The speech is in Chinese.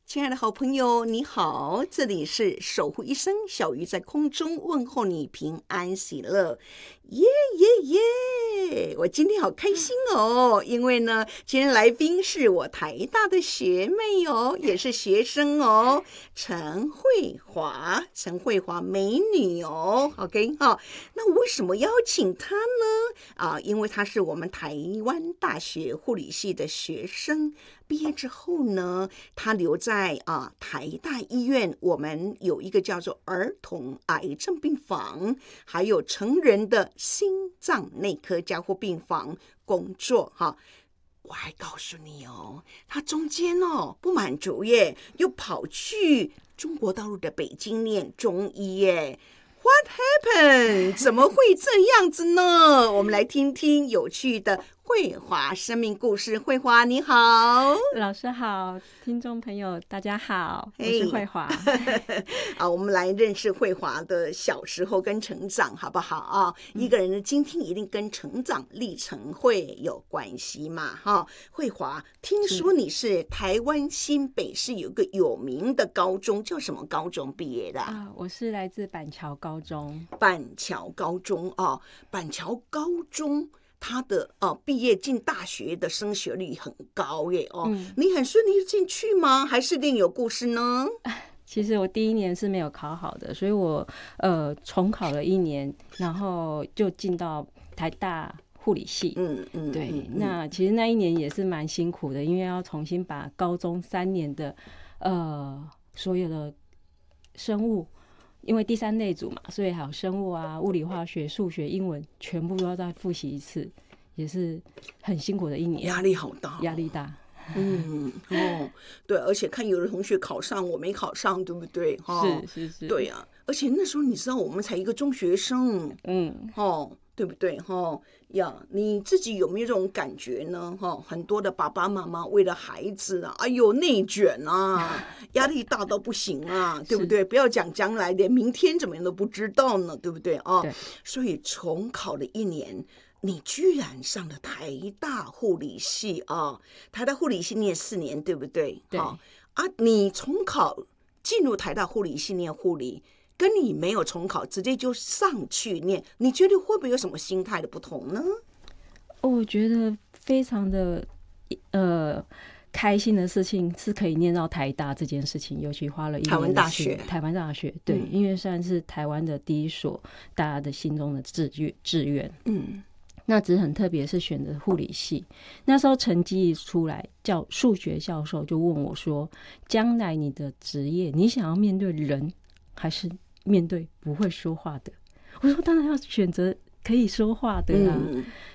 亲爱的好朋友，你好，这里是守护一生，小鱼在空中问候你平安喜乐，耶耶耶！我今天好开心哦，因为呢，今天来宾是我台大的学妹哦，也是学生哦，陈慧华，陈慧华美女哦 ，OK 哈、那我为什么邀请她呢？因为她是我们台湾大学护理系的学生。毕业之后呢，他留在台大医院，我们有一个叫做儿童癌症病房，还有成人的心脏内科加护病房工作哈。我还告诉你哦，他中间不满足耶，又跑去中国大陆的北京念中医耶。What happened？ 怎么会这样子呢？我们来听听有趣的慧华生命故事。慧华你好。 老师好，听众朋友大家好，我是慧华。 我们来认识慧华的小时候跟成长好不好啊？一个人的今天一定跟成长历程会有关系嘛哈。慧华，听说你是台湾新北市有一个有名的高中，叫什么高中毕业的我是来自板桥高中。 板桥高中板桥高中他的毕业进大学的升学率很高耶你很顺利进去吗？还是另有故事呢？ 其实我第一年是没有考好的，所以我重考了1年，然后就进到台大护理系。对，那其实那1年也是蛮辛苦的，因为要重新把高中3年的所有的生物。因为第3类组嘛，所以还有生物啊、物理、化学、数学、英文，全部都要再复习一次，也是很辛苦的1年， 压力好大， 压力大。 对，而且看有的同学考上，我没考上，对不对？ 是， 对啊，而且那时候你知道，我们才一个中学生，对不对？你自己有没有这种感觉呢？很多的爸爸妈妈为了孩子内卷压力大到不行对不对？不要讲将来，连明天怎么样都不知道呢，对不对对， 所以重考了1年，你居然上了台大护理系台大护理系念4年，对不对？ 对你重考进入台大护理系念护理，跟你没有重考直接就上去念，你觉得会不会有什么心态的不同呢？ 我觉得非常的开心的事情是可以念到台大这件事情，尤其花了1年台湾大学， 台湾大学对，因为算是台湾的第一所大家的心中的志愿。那只是很特别，是选择护理系。那时候成绩一出来，数学教授就问我说：“将来你的职业，你想要面对人，还是面对不会说话的？”我说：“当然要选择可以说话的啊。